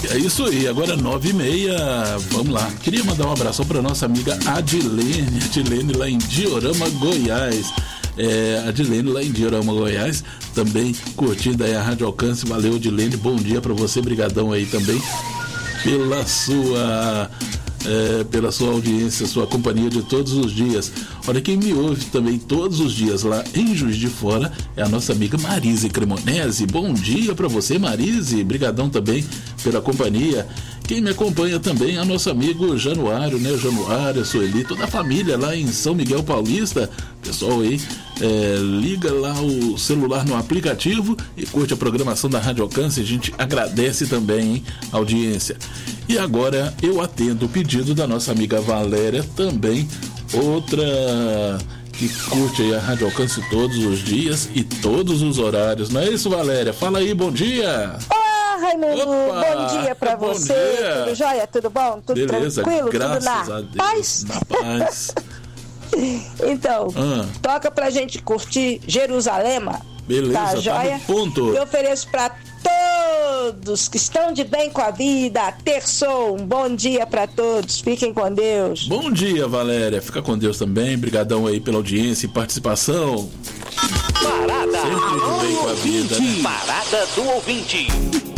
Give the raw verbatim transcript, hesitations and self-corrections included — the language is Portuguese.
É isso aí, agora nove e meia, vamos lá. Queria mandar um abração para nossa amiga Adilene, Adilene lá em Diorama, Goiás. É, Adilene lá em Diorama, Goiás, também curtindo aí a Rádio Alcance. Valeu, Adilene, bom dia para você, brigadão aí também pela sua... É, pela sua audiência, sua companhia de todos os dias. Olha, quem me ouve também todos os dias lá em Juiz de Fora é a nossa amiga Marise Cremonese. Bom dia para você, Marise, brigadão também pela companhia. Quem me acompanha também é o nosso amigo Januário, né? Januário, a Sueli, toda a família lá em São Miguel Paulista. Pessoal aí, é, liga lá o celular no aplicativo e curte a programação da Rádio Alcance. A gente agradece também, hein, a audiência. E agora eu atendo o pedido da nossa amiga Valéria, também outra que curte aí a Rádio Alcance todos os dias e todos os horários. Não é isso, Valéria? Fala aí, bom dia! Olá, Raimundo! Opa, bom dia pra bom você! Dia. Tudo jóia? Tudo bom? Tudo Beleza, tranquilo? Graças Tudo na a Deus, paz? Na paz. Então, ah. toca pra gente curtir Jerusalema. Beleza, tá, tá jóia? no ponto. Eu ofereço pra todos que estão de bem com a vida. Terçou, um bom dia pra todos. Fiquem com Deus. Bom dia, Valéria. Fica com Deus também. Brigadão aí pela audiência e participação. Parada. Sempre de bem com a vida, né? Parada do ouvinte.